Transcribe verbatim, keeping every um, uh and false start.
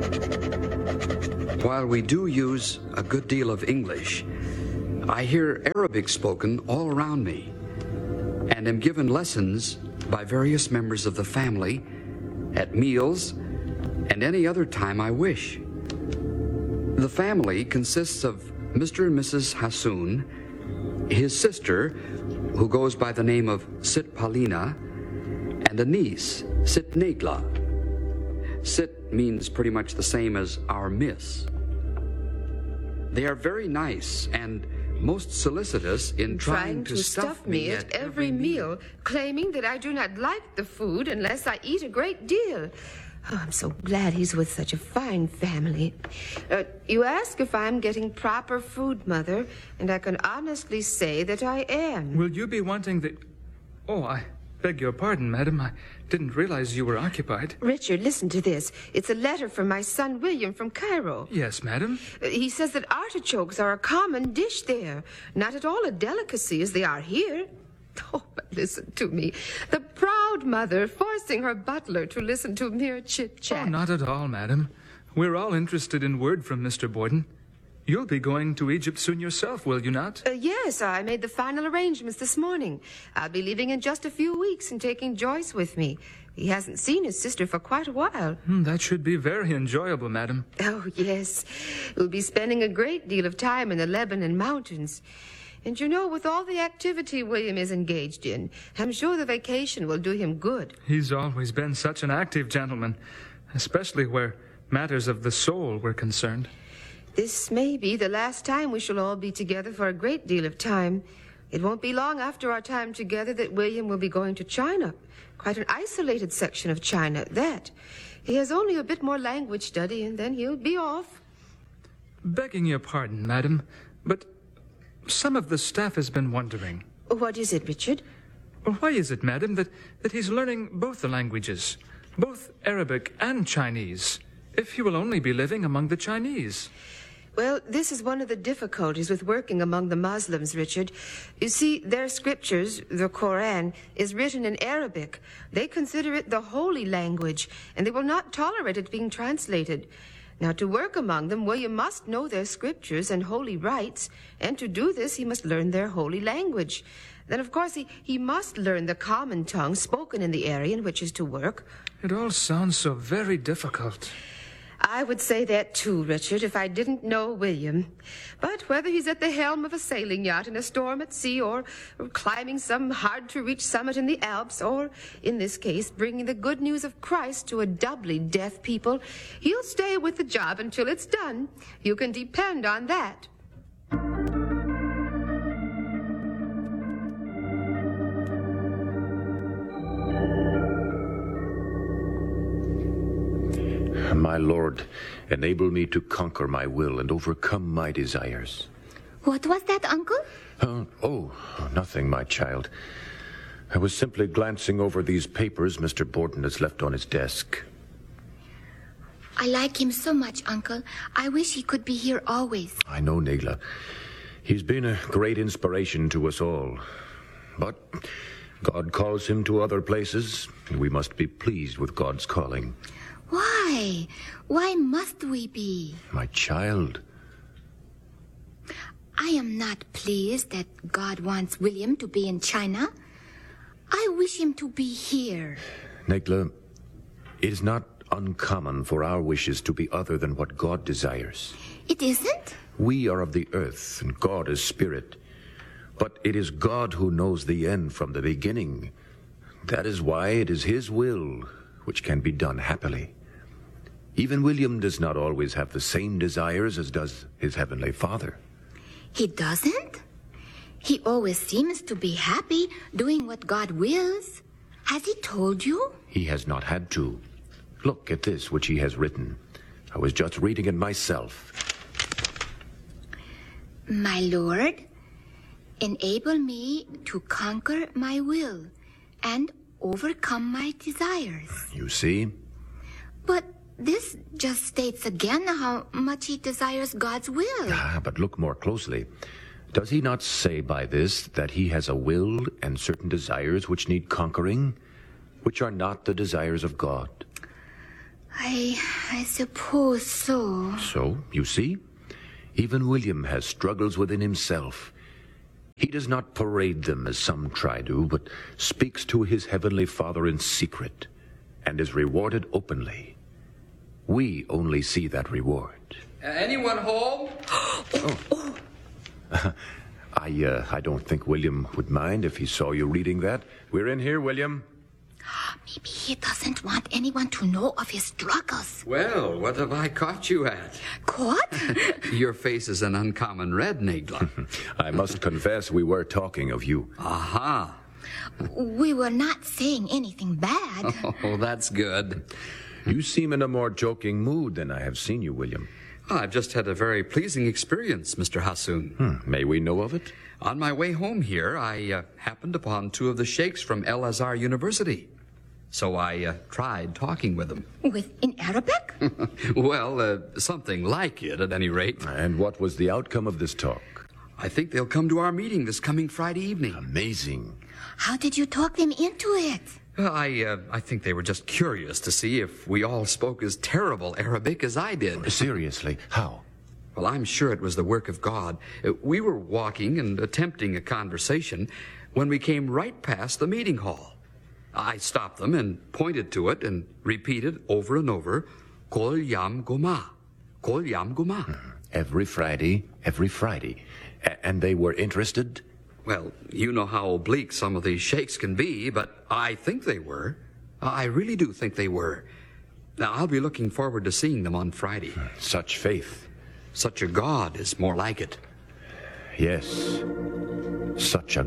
While we do use a good deal of English, I hear Arabic spoken all around me and am given lessons by various members of the family at meals and any other time I wish. The family consists of Mister and Missus Hassoun, his sister, who goes by the name of Sit Palina, and a niece, Sit Negla. Sit means pretty much the same as our miss. They are very nice and most solicitous in trying, trying to, to stuff, stuff me at every meal, claiming that I do not like the food unless I eat a great deal. Oh, I'm so glad he's with such a fine family. Uh, you ask if I'm getting proper food, Mother, and I can honestly say that I am. Will you be wanting the... Oh, I beg your pardon, madam. I didn't realize you were occupied. Richard, listen to this. It's a letter from my son William from Cairo. Yes, madam. Uh, he says that artichokes are a common dish there, not at all a delicacy as they are here. Oh, but listen to me. The proud mother forcing her butler to listen to mere chit-chat. Oh, not at all, madam. We're all interested in word from Mister Borden. You'll be going to Egypt soon yourself, will you not? Uh, yes, I made the final arrangements this morning. I'll be leaving in just a few weeks and taking Joyce with me. He hasn't seen his sister for quite a while. Hmm, that should be very enjoyable, madam. Oh, yes. We'll be spending a great deal of time in the Lebanon mountains. And you know, with all the activity William is engaged in, I'm sure the vacation will do him good. He's always been such an active gentleman, especially where matters of the soul were concerned. This may be the last time we shall all be together for a great deal of time. It won't be long after our time together that William will be going to China. Quite an isolated section of China at that. He has only a bit more language study, and then he'll be off. Begging your pardon, madam, but some of the staff has been wondering. What is it, Richard? Why is it, madam, that, that he's learning both the languages, both Arabic and Chinese, if he will only be living among the Chinese? Well, this is one of the difficulties with working among the Muslims, Richard. You see, their scriptures, the Koran, is written in Arabic. They consider it the holy language, and they will not tolerate it being translated. Now, to work among them, William must know their scriptures and holy rites, and to do this, he must learn their holy language. Then, of course, he, he must learn the common tongue spoken in the area in which is to work. It all sounds so very difficult. I would say that too, Richard, if I didn't know William. But whether he's at the helm of a sailing yacht in a storm at sea, or, or climbing some hard-to-reach summit in the Alps, or, in this case, bringing the good news of Christ to a doubly deaf people, he'll stay with the job until it's done. You can depend on that. My Lord, enable me to conquer my will and overcome my desires. What was that, Uncle? Uh, oh, nothing, my child. I was simply glancing over these papers Mister Borden has left on his desk. I like him so much, Uncle. I wish he could be here always. I know, Negla. He's been a great inspiration to us all. But God calls him to other places, and we must be pleased with God's calling. Why? Why must we be? My child. I am not pleased that God wants William to be in China. I wish him to be here. Negla, it is not uncommon for our wishes to be other than what God desires. It isn't? We are of the earth, and God is spirit. But it is God who knows the end from the beginning. That is why it is his will which can be done happily. Even William does not always have the same desires as does his heavenly Father. He doesn't? He always seems to be happy doing what God wills. Has he told you? He has not had to. Look at this, which he has written. I was just reading it myself. My Lord, enable me to conquer my will and overcome my desires. You see? But this just states again how much he desires God's will. Ah, but look more closely. Does he not say by this that he has a will and certain desires which need conquering, which are not the desires of God? I, I suppose so. So, you see, even William has struggles within himself. He does not parade them as some try to, but speaks to his heavenly Father in secret and is rewarded openly. We only see that reward. Uh, anyone home? Oh. I, uh, I don't think William would mind if he saw you reading that. We're in here, William. Maybe he doesn't want anyone to know of his struggles. Well, what have I caught you at? Caught? Your face is an uncommon red, Nagla. I must confess we were talking of you. Aha. We were not saying anything bad. Oh, that's good. You seem in a more joking mood than I have seen you, William. I've just had a very pleasing experience, Mister Hassoun. Hmm. May we know of it? On my way home here, I uh, happened upon two of the sheikhs from El Azhar University. So I uh, tried talking with them. With in Arabic? Well, uh, something like it, at any rate. And what was the outcome of this talk? I think they'll come to our meeting this coming Friday evening. Amazing. How did you talk them into it? I, uh, I think they were just curious to see if we all spoke as terrible Arabic as I did. Seriously, how? Well, I'm sure it was the work of God. Uh, We were walking and attempting a conversation when we came right past the meeting hall. I stopped them and pointed to it and repeated over and over, Kol Yam Goma, Kol Yam Goma. Every Friday, every Friday. A- and they were interested? Well, you know how oblique some of these sheikhs can be, but I think they were. I really do think they were. Now, I'll be looking forward to seeing them on Friday. Such faith. Such a God is more like it. Yes. Such a